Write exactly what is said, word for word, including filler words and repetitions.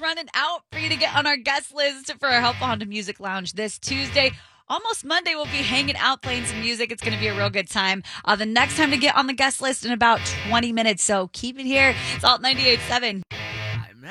running out for you to get on our guest list for our Helpful Honda Music Lounge this Tuesday. Almost Monday, we'll be hanging out, playing some music. It's going to be a real good time. Uh, the next time to get on the guest list in about twenty minutes, so keep it here. It's Alt ninety-eight point seven.